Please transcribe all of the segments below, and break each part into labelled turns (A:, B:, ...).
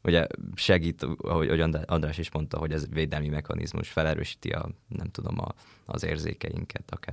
A: ugye segít, ahogy András is mondta, hogy ez védelmi mechanizmus, felerősíti az érzékeinket akár.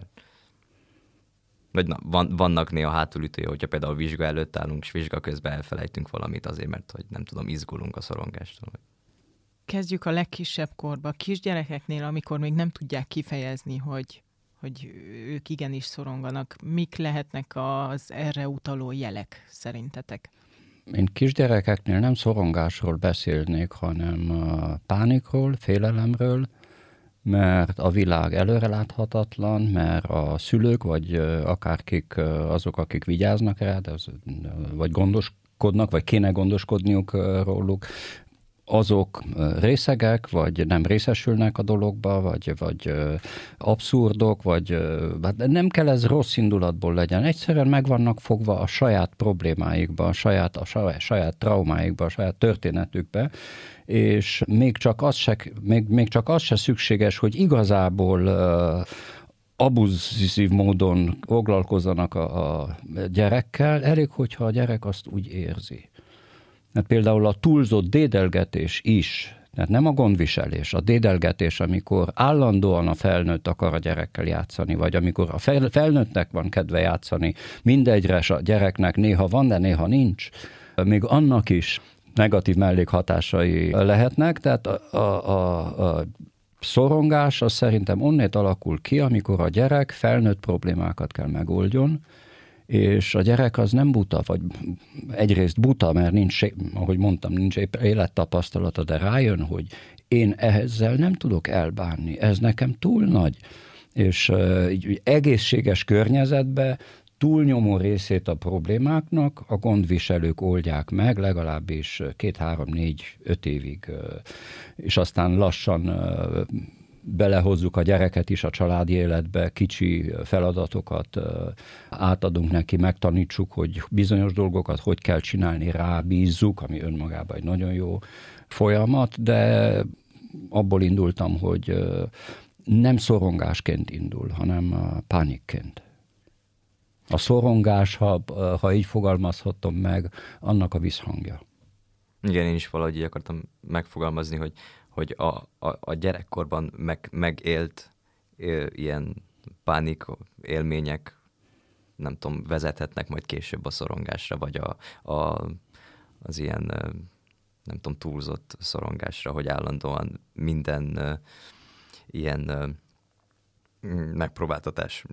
A: Vagy vannak néha hátulütője, hogyha például vizsga előtt állunk, és vizsga közben elfelejtünk valamit azért, mert hogy izgulunk a szorongástól.
B: Kezdjük a legkisebb korba. Kisgyerekeknél, amikor még nem tudják kifejezni, hogy ők igenis szoronganak, mik lehetnek az erre utaló jelek szerintetek?
C: Én kisgyerekeknél nem szorongásról beszélnék, hanem pánikról, félelemről, mert a világ előreláthatatlan, mert a szülők, vagy akárkik azok, akik vigyáznak rá, vagy gondoskodnak, vagy kéne gondoskodniuk róluk, azok részegek, vagy nem részesülnek a dologba, vagy abszurdok, vagy nem kell ez rossz indulatból legyen. Egyszerűen meg vannak fogva a saját problémáikba, a saját traumáikba, a saját történetükbe, és még csak az se szükséges, hogy igazából abuzív módon foglalkozzanak a gyerekkel, elég, hogyha a gyerek azt úgy érzi. Mert például a túlzott dédelgetés is, tehát nem a gondviselés, a dédelgetés, amikor állandóan a felnőtt akar a gyerekkel játszani, vagy amikor a felnőttnek van kedve játszani, mindegyre a gyereknek néha van, de néha nincs, még annak is negatív mellékhatásai lehetnek, tehát a szorongás az szerintem onnét alakul ki, amikor a gyerek felnőtt problémákat kell megoldjon, és a gyerek az nem buta, vagy egyrészt buta, mert nincs, ahogy mondtam, nincs élettapasztalata, de rájön, hogy én ezzel nem tudok elbánni, ez nekem túl nagy. És egészséges környezetben túlnyomó részét a problémáknak a gondviselők oldják meg, legalábbis 2-3-4-5 évig, és aztán lassan belehozzuk a gyereket is a családi életbe, kicsi feladatokat átadunk neki, megtanítsuk, hogy bizonyos dolgokat hogy kell csinálni, rábízzuk, ami önmagában egy nagyon jó folyamat, de abból indultam, hogy nem szorongásként indul, hanem pánikként. A szorongás, ha így fogalmazhatom meg, annak a visszhangja.
A: Igen, én is valahogy így akartam megfogalmazni, hogy a gyerekkorban megélt ilyen pánik élmények, nem tudom, vezethetnek majd később a szorongásra, vagy az ilyen, nem tudom, túlzott szorongásra, hogy állandóan minden ilyen megpróbáltatás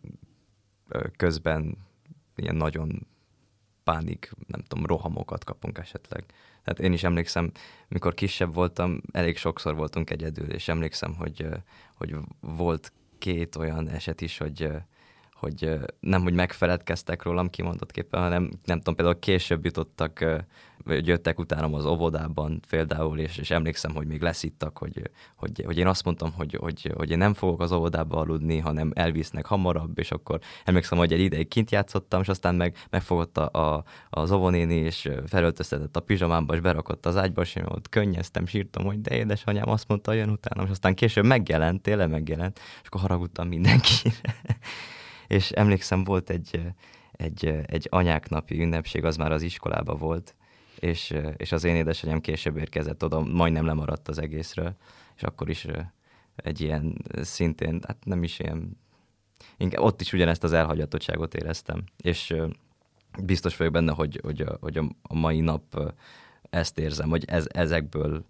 A: közben ilyen nagyon pánik, nem tudom, rohamokat kapunk esetleg. Tehát én is emlékszem, mikor kisebb voltam, elég sokszor voltunk egyedül, és emlékszem, hogy volt 2 olyan eset is, hogy nem, hogy megfeledkeztek rólam kimondotképpen, hanem nem tudom, például később jutottak, vagy jöttek utánam az óvodában például, és emlékszem, hogy még leszittak, hogy én azt mondtam, hogy én nem fogok az óvodába aludni, hanem elvisznek hamarabb, és akkor emlékszem, hogy egy ideig kint játszottam, és aztán megfogott az óvonéni, és felöltöztetett a pizsamámba, és berakott az ágyba, és én ott könnyeztem, sírtam, hogy de édesanyám azt mondta, jön utánam, és aztán később tényleg megjelent, és akkor haragudtam mindenkire. És emlékszem, volt egy anyák napi ünnepség, az már az iskolában volt, és az én édesanyám később érkezett oda, majdnem lemaradt az egészről, és akkor is egy ilyen szintén, hát nem is ilyen, inkább ott is ugyanezt az elhagyatottságot éreztem, és biztos vagyok benne, hogy a mai nap ezt érzem, hogy ezekből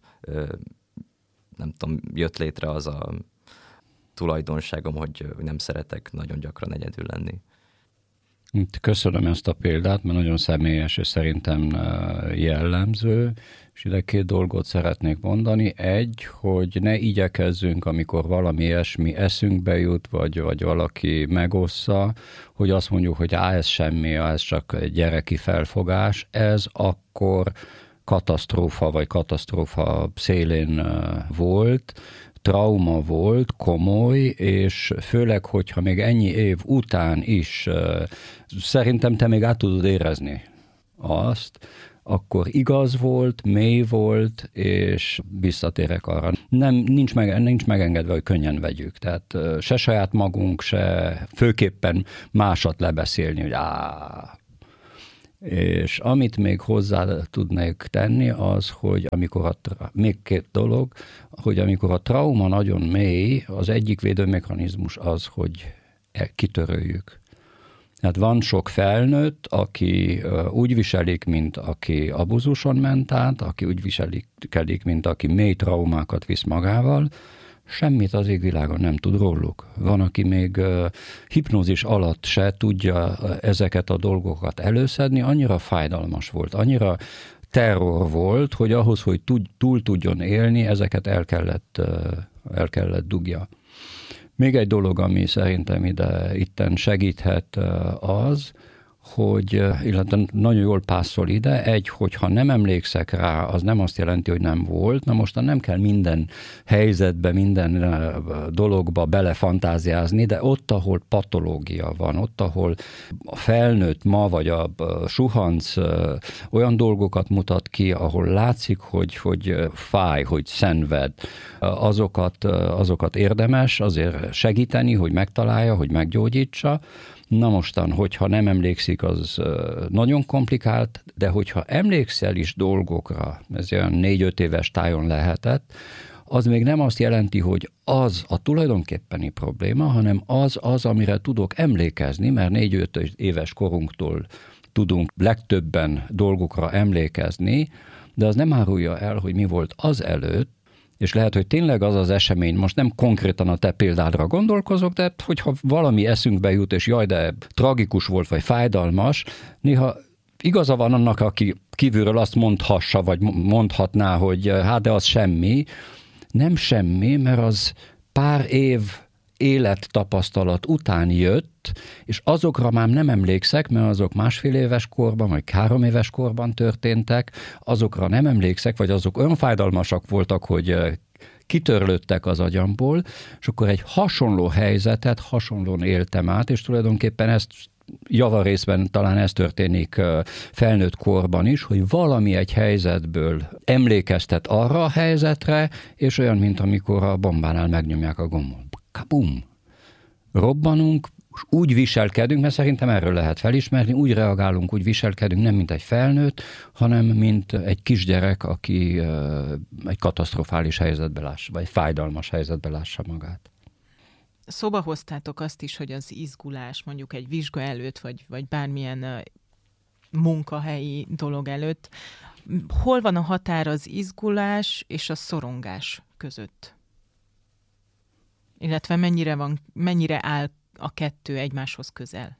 A: nem tudom, jött létre az a tulajdonságom, hogy nem szeretek nagyon gyakran egyedül lenni.
C: Köszönöm ezt a példát, mert nagyon személyes és szerintem jellemző, és ide 2 dolgot szeretnék mondani. Egy, hogy ne igyekezzünk, amikor valami ilyesmi eszünkbe jut, vagy valaki megossza, hogy azt mondjuk, hogy ez semmi, ez csak egy gyereki felfogás. Ez akkor katasztrófa, vagy katasztrófa szélén volt, trauma volt, komoly, és főleg, hogyha még ennyi év után is szerintem te még át tudod érezni azt, akkor igaz volt, mély volt, és visszatérek arra. Nincs megengedve, hogy könnyen vegyük. Tehát se saját magunk, se főképpen másat lebeszélni, hogy És amit még hozzá tudnék tenni, az, hogy még két dolog, hogy amikor a trauma nagyon mély, az egyik védőmechanizmus az, hogy kitöröljük. Hát van sok felnőtt, aki úgy viselik, mint aki abuzuson ment át, aki úgy viselik, mint aki mély traumákat visz magával, semmit az égvilágon nem tud róluk. Van, aki még hipnózis alatt se tudja ezeket a dolgokat előszedni, annyira fájdalmas volt, annyira terror volt, hogy ahhoz, hogy túl tudjon élni, ezeket el kellett dugja. Még egy dolog, ami szerintem itten segíthet az, illetve nagyon jól pászol ide, hogyha nem emlékszek rá, az nem azt jelenti, hogy nem volt. Na mostan nem kell minden helyzetbe, minden dologba belefantáziázni, de ott, ahol patológia van, ott, ahol a felnőtt ma, vagy a suhanc olyan dolgokat mutat ki, ahol látszik, hogy fáj, hogy szenved, azokat érdemes azért segíteni, hogy megtalálja, hogy meggyógyítsa. Na mostan, hogyha nem emlékszik, az nagyon komplikált, de hogyha emlékszel is dolgokra, ez olyan 4-5 éves tájon lehetett, az még nem azt jelenti, hogy az a tulajdonképpeni probléma, hanem az, amire tudok emlékezni, mert 4-5 éves korunktól tudunk legtöbben dolgokra emlékezni, de az nem árulja el, hogy mi volt az előtt, és lehet, hogy tényleg az az esemény, most nem konkrétan a te példádra gondolkozok, de hogyha valami eszünkbe jut, és jaj, de tragikus volt, vagy fájdalmas, néha igaza van annak, aki kívülről azt mondhassa, vagy mondhatná, hogy hát de az semmi. Nem semmi, mert az pár év élettapasztalat után jött, és azokra már nem emlékszek, mert azok 1,5 éves korban, vagy 3 éves korban történtek, azokra nem emlékszek, vagy azok olyan fájdalmasak voltak, hogy kitörlődtek az agyamból, és akkor egy hasonló helyzetet hasonlóan éltem át, és tulajdonképpen ezt javarészben talán ez történik felnőtt korban is, hogy valami egy helyzetből emlékeztet arra a helyzetre, és olyan, mint amikor a bombánál megnyomják a gombot. Kabum! Robbanunk, és úgy viselkedünk, mert szerintem erről lehet felismerni, úgy reagálunk, úgy viselkedünk, nem mint egy felnőtt, hanem mint egy kisgyerek, aki egy katasztrofális helyzetbe lássa, vagy fájdalmas helyzetbe lássa magát.
B: Szóba hoztátok azt is, hogy az izgulás mondjuk egy vizsga előtt, vagy bármilyen munkahelyi dolog előtt, hol van a határ az izgulás és a szorongás között? Illetve mennyire áll a kettő egymáshoz közel?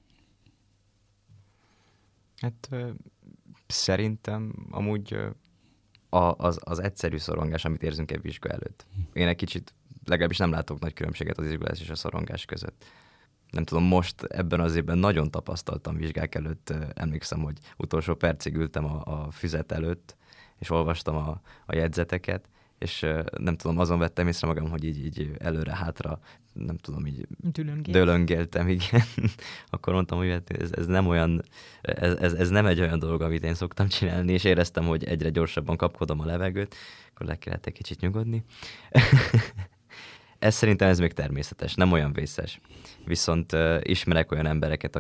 A: Hát szerintem amúgy az egyszerű szorongás, amit érzünk egy vizsga előtt. Én egy kicsit, legalábbis nem látok nagy különbséget az izgulás és a szorongás között. Nem tudom, most ebben az évben nagyon tapasztaltam vizsgák előtt. Emlékszem, hogy utolsó percig ültem a füzet előtt, és olvastam a jegyzeteket, és nem tudom, azon vettem észre magam, hogy így előre-hátra, nem tudom, így dölöngéltem, igen. Akkor mondtam, hogy ez nem olyan, ez nem egy olyan dolog, amit én szoktam csinálni, és éreztem, hogy egyre gyorsabban kapkodom a levegőt, akkor le kellett egy kicsit nyugodni. Szerintem ez még természetes, nem olyan vészes. Viszont ismerek olyan embereket,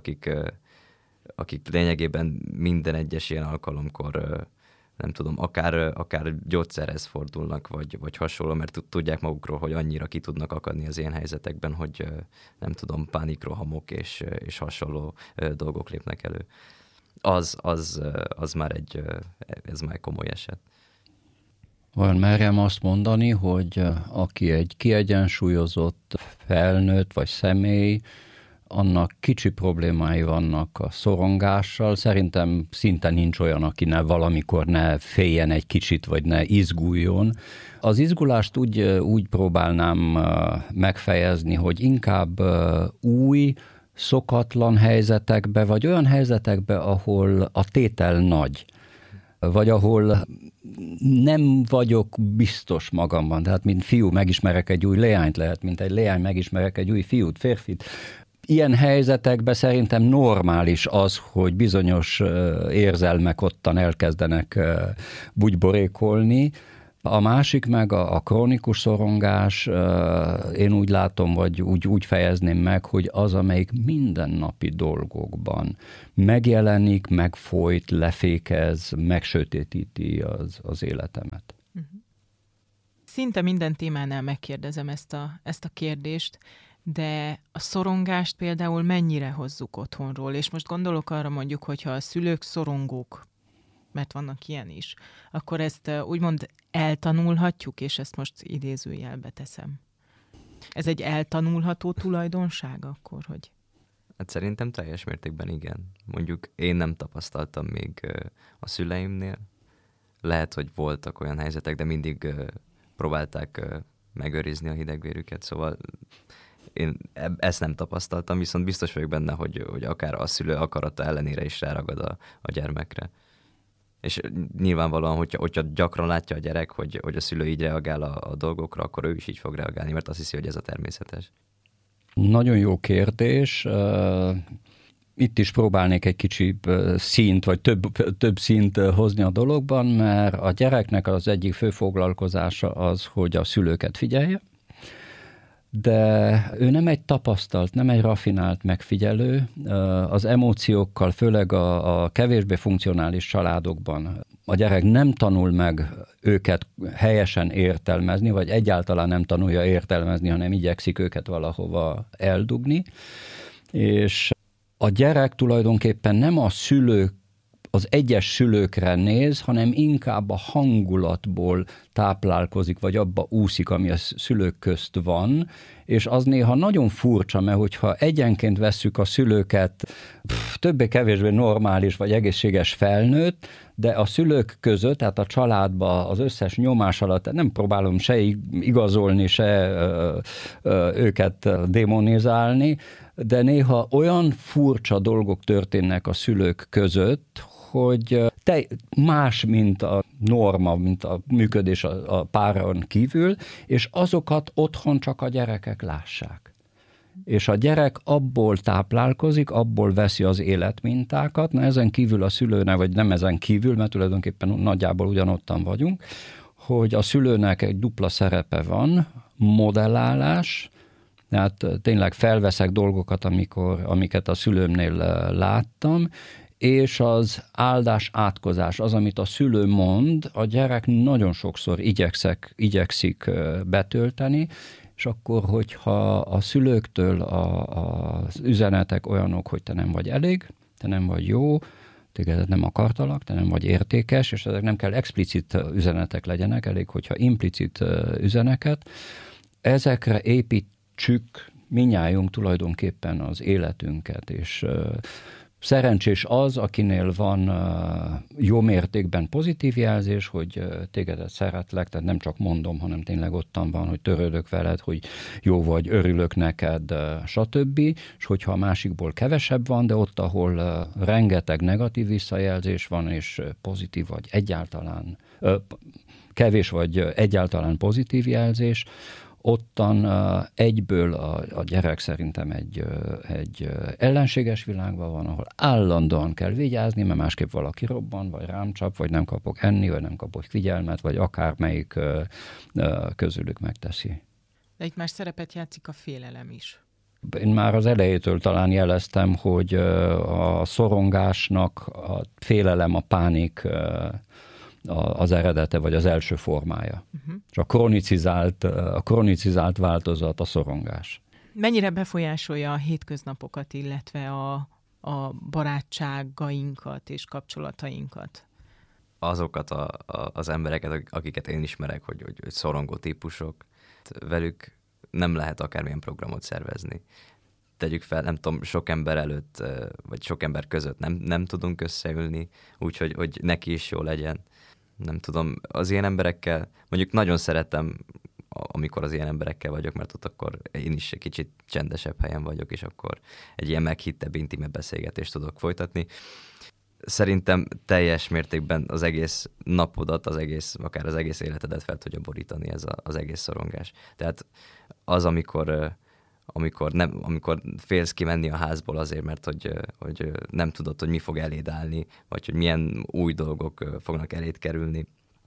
A: akik lényegében minden egyes ilyen alkalomkor nem tudom, akár gyógyszerhez fordulnak, vagy hasonló, mert tudják magukról, hogy annyira ki tudnak akadni az ilyen helyzetekben, hogy nem tudom, pánikrohamok és hasonló dolgok lépnek elő. Az már ez már komoly eset.
C: Olyan merjem azt mondani, hogy aki egy kiegyensúlyozott felnőtt vagy személy, annak kicsi problémái vannak a szorongással. Szerintem szinte nincs olyan, aki valamikor ne féljen egy kicsit, vagy ne izguljon. Az izgulást úgy próbálnám megfejezni, hogy inkább új, szokatlan helyzetekbe, vagy olyan helyzetekbe, ahol a tétel nagy, vagy ahol nem vagyok biztos magamban. Tehát, mint fiú megismerek egy új leányt, lehet, mint egy leány megismerek egy új fiút, férfit. Ilyen helyzetekben szerintem normális az, hogy bizonyos érzelmek ottan elkezdenek bugyborékolni, A másik meg a krónikus szorongás, én úgy látom, vagy úgy fejezném meg, hogy az, amelyik mindennapi dolgokban megjelenik, megfojt, lefékez, megsötétíti az életemet.
B: Szinte minden témánál megkérdezem ezt a kérdést, de a szorongást például mennyire hozzuk otthonról? És most gondolok arra mondjuk, hogyha a szülők szorongók, mert vannak ilyen is, akkor ezt úgymond eltanulhatjuk, és ezt most idézőjelbe teszem. Ez egy eltanulható tulajdonság akkor, hogy...
A: Hát szerintem teljes mértékben igen. Mondjuk én nem tapasztaltam még a szüleimnél. Lehet, hogy voltak olyan helyzetek, de mindig próbálták megőrizni a hidegvérüket, szóval én ezt nem tapasztaltam, viszont biztos vagyok benne, hogy akár a szülő akarata ellenére is ráragad a gyermekre. És nyilvánvalóan, hogyha gyakran látja a gyerek, hogy a szülő így reagál a dolgokra, akkor ő is így fog reagálni, mert azt hiszi, hogy ez a természetes.
C: Nagyon jó kérdés. Itt is próbálnék egy kicsi színt, vagy több színt hozni a dologban, mert a gyereknek az egyik fő foglalkozása az, hogy a szülőket figyelje, de ő nem egy tapasztalt, nem egy raffinált megfigyelő. Az emóciókkal, főleg a kevésbé funkcionális családokban a gyerek nem tanul meg őket helyesen értelmezni, vagy egyáltalán nem tanulja értelmezni, hanem igyekszik őket valahova eldugni. És a gyerek tulajdonképpen nem az egyes szülőkre néz, hanem inkább a hangulatból táplálkozik, vagy abba úszik, ami a szülők közt van, és az néha nagyon furcsa, mert hogyha egyenként vesszük a szülőket, többé-kevésbé normális, vagy egészséges felnőtt, de a szülők között, tehát a családban az összes nyomás alatt nem próbálom se igazolni, se őket démonizálni, de néha olyan furcsa dolgok történnek a szülők között, hogy más, mint a norma, mint a működés a páron kívül, és azokat otthon csak a gyerekek lássák. És a gyerek abból táplálkozik, abból veszi az életmintákat, na ezen kívül a szülőnek, vagy nem ezen kívül, mert tulajdonképpen nagyjából ugyanottan vagyunk, hogy a szülőnek egy dupla szerepe van, modellálás, tehát tényleg felveszek dolgokat, amiket a szülőmnél láttam, és az áldás átkozás, az, amit a szülő mond, a gyerek nagyon sokszor igyekszik betölteni, és akkor, hogyha a szülőktől az üzenetek olyanok, hogy te nem vagy elég, te nem vagy jó, téged nem akartalak, te nem vagy értékes, és ezek nem kell explicit üzenetek legyenek, elég, hogyha implicit üzeneket, ezekre építsük minnyájunk tulajdonképpen az életünket, és szerencsés az, akinél van jó mértékben pozitív jelzés, hogy tégedet szeretlek, tehát nem csak mondom, hanem tényleg ottan van, hogy törődök veled, hogy jó vagy, örülök neked, stb. És hogyha a másikból kevesebb van, de ott, ahol rengeteg negatív visszajelzés van, és pozitív vagy egyáltalán, kevés vagy egyáltalán pozitív jelzés, ottan egyből a gyerek szerintem egy ellenséges világban van, ahol állandóan kell vigyázni, mert másképp valaki robban, vagy rám csap, vagy nem kapok enni, vagy nem kapok figyelmet, vagy akármelyik közülük megteszi.
B: De itt már szerepet játszik a félelem is.
C: Én már az elejétől talán jeleztem, hogy a szorongásnak a félelem, a pánik az eredete, vagy az első formája. És a kronicizált változat a szorongás.
B: Mennyire befolyásolja a hétköznapokat, illetve a barátságainkat és kapcsolatainkat?
A: Azokat az embereket, akiket én ismerek, hogy szorongó típusok, velük nem lehet akármilyen programot szervezni. Tegyük fel, nem tudom, sok ember előtt, vagy sok ember között nem tudunk összeülni, úgyhogy hogy neki is jó legyen. Nem tudom, az ilyen emberekkel, mondjuk nagyon szeretem, amikor az ilyen emberekkel vagyok, mert ott akkor én is egy kicsit csendesebb helyen vagyok, és akkor egy ilyen meghittebb, intime beszélgetést tudok folytatni. Szerintem teljes mértékben az egész napodat, akár az egész életedet fel tudja borítani ez az egész szorongás. Tehát az, amikor félsz kimenni a házból azért, mert hogy nem tudod, hogy mi fog eléd állni, vagy hogy milyen új dolgok fognak eléd kerülni.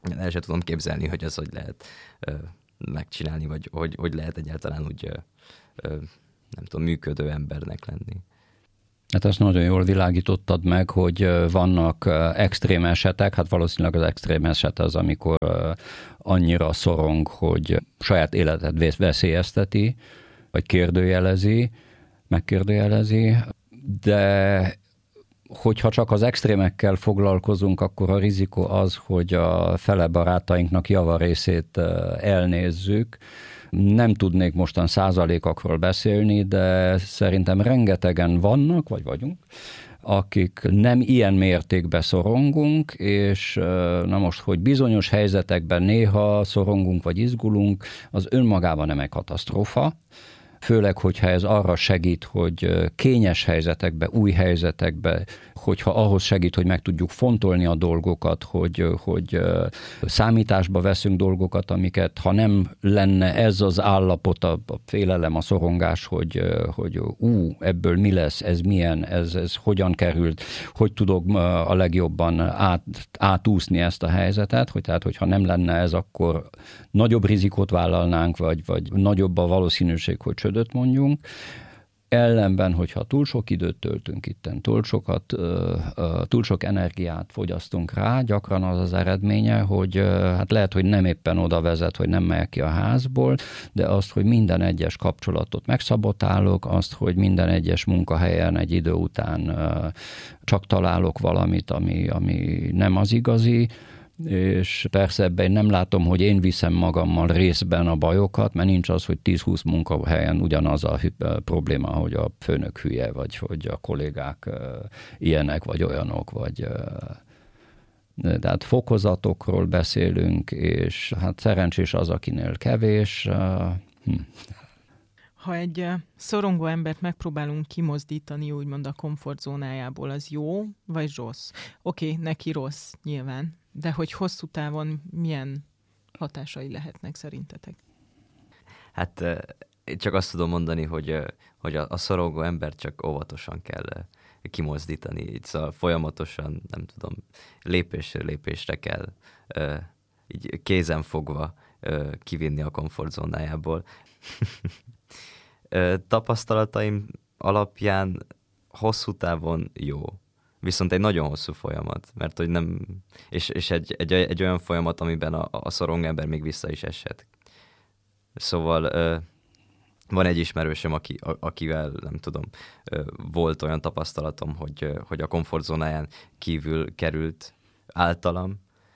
A: el sem tudom képzelni, hogy ez hogy lehet megcsinálni, vagy hogy lehet egyáltalán úgy nem tudom, működő embernek lenni.
C: Hát azt nagyon jól világítottad meg, hogy vannak extrém esetek, hát valószínűleg az extrém eset az, amikor annyira szorong, hogy saját életet veszélyezteti, vagy megkérdőjelezi, de hogyha csak az extrémekkel foglalkozunk, akkor a rizikó az, hogy a fele barátainknak javarészét elnézzük. Nem tudnék mostan százalékokról beszélni, de szerintem rengetegen vannak, vagy vagyunk, akik nem ilyen mértékben szorongunk, és na most, hogy bizonyos helyzetekben néha szorongunk, vagy izgulunk, az önmagában nem egy katasztrófa. Főleg, hogyha ez arra segít, hogy kényes helyzetekbe, új helyzetekbe, hogyha ahhoz segít, hogy meg tudjuk fontolni a dolgokat, hogy számításba veszünk dolgokat, amiket, ha nem lenne ez az állapot, a félelem, a szorongás, hogy ebből mi lesz, ez milyen, ez hogyan került, hogy tudok a legjobban átúszni ezt a helyzetet, tehát, hogyha nem lenne ez, akkor nagyobb rizikót vállalnánk, vagy nagyobb a valószínűség, hogy csődöt mondjunk. Ellenben, hogyha túl sok időt töltünk itten, túl sok energiát fogyasztunk rá, gyakran az az eredménye, hogy hát lehet, hogy nem éppen oda vezet, hogy nem megyek ki a házból, de azt, hogy minden egyes kapcsolatot megszabotálok, azt, hogy minden egyes munkahelyen egy idő után csak találok valamit, ami nem az igazi, és persze ebben nem látom, hogy én viszem magammal részben a bajokat, mert nincs az, hogy 10-20 munkahelyen ugyanaz a probléma, hogy a főnök hülye, vagy hogy a kollégák ilyenek, vagy olyanok, tehát fokozatokról beszélünk, és hát szerencsés az, akinél kevés.
B: Ha egy szorongó embert megpróbálunk kimozdítani, úgymond a komfortzónájából, az jó vagy rossz? Oké, neki rossz, nyilván. De hogy hosszú távon milyen hatásai lehetnek szerintetek?
A: Hát én csak azt tudom mondani, hogy a szorongó embert csak óvatosan kell kimozdítani. Szóval folyamatosan, nem tudom, lépésről lépésre kell így kézen fogva kivinni a komfortzónájából. Tapasztalataim alapján hosszú távon jó. Viszont egy nagyon hosszú folyamat, mert hogy nem, és egy olyan folyamat, amiben a szorongó ember még vissza is esett. Szóval van egy ismerősöm, akivel nem tudom, volt olyan tapasztalatom, hogy a komfortzónáján kívül került általam,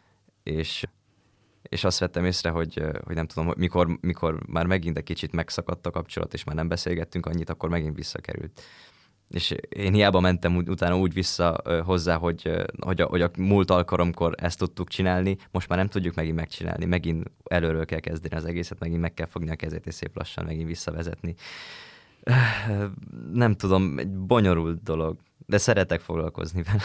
A: és azt vettem észre, hogy nem tudom, hogy mikor már megint egy kicsit megszakadt a kapcsolat, és már nem beszélgettünk annyit, akkor megint visszakerült. És én hiába mentem utána úgy vissza hozzá, hogy a múlt alkalomkor ezt tudtuk csinálni, most már nem tudjuk megint megcsinálni, megint előről kell kezdeni az egészet, megint meg kell fogni a kezét, és szép lassan megint visszavezetni. Nem tudom, egy bonyolult dolog, de szeretek foglalkozni vele.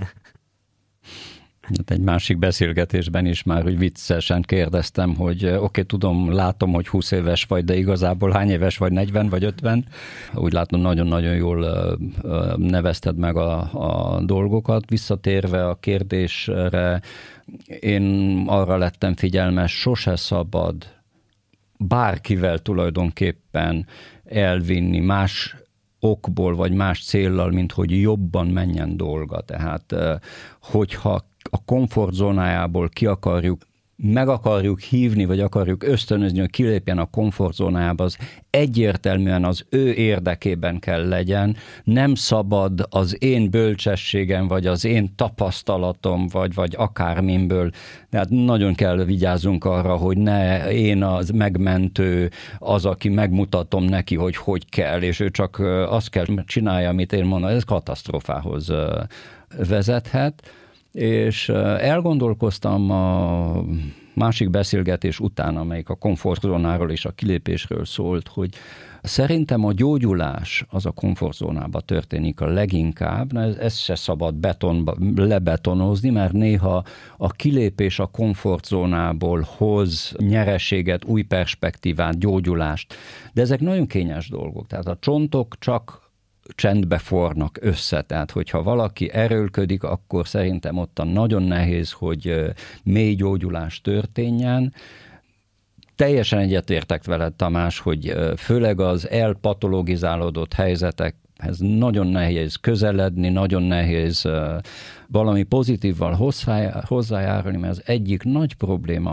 C: Egy másik beszélgetésben is már úgy viccesen kérdeztem, hogy oké, tudom, látom, hogy 20 éves vagy, de igazából hány éves vagy, 40 vagy 50? Úgy látom, nagyon-nagyon jól nevezted meg a dolgokat. Visszatérve a kérdésre, én arra lettem figyelmes, sose szabad bárkivel tulajdonképpen elvinni más okból, vagy más céllal, mint hogy jobban menjen dolga. Tehát, hogyha a komfortzónájából meg akarjuk hívni, vagy akarjuk ösztönözni, hogy kilépjen a komfortzónájába, az egyértelműen az ő érdekében kell legyen. Nem szabad az én bölcsességem, vagy az én tapasztalatom, vagy akármimből. Tehát nagyon kell vigyázzunk arra, hogy ne én az megmentő, az, aki megmutatom neki, hogy kell, és ő csak azt kell csinálja, amit én mondom, ez katasztrófához vezethet. És elgondolkoztam a másik beszélgetés után, amelyik a komfortzónáról és a kilépésről szólt, hogy szerintem a gyógyulás az a komfortzónába történik a leginkább, ezt se szabad lebetonozni, mert néha a kilépés a komfortzónából hoz nyereséget, új perspektívát, gyógyulást, de ezek nagyon kényes dolgok. Tehát a csontok csak csendbe fornak össze. Tehát, hogyha valaki erőlködik, akkor szerintem ottan nagyon nehéz, hogy mély gyógyulás történjen. Teljesen egyetértek veled, Tamás, hogy főleg az elpatologizálódott helyzetekhez nagyon nehéz közeledni, nagyon nehéz valami pozitívval hozzájárulni, mert az egyik nagy probléma